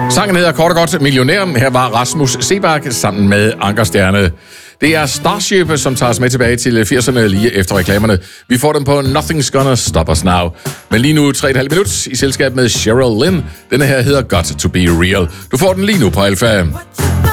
Sangen hedder kort og godt Millionær. Her var Rasmus Seebach sammen med Ankerstjerne. Det er Starship, som tager os med tilbage til 80'erne lige efter reklamerne. Vi får dem på Nothing's Gonna Stop Us Now. Men lige nu 3,5 minut i selskab med Cheryl Lynn. Denne her hedder Got to Be Real. Du får den lige nu på Alpha.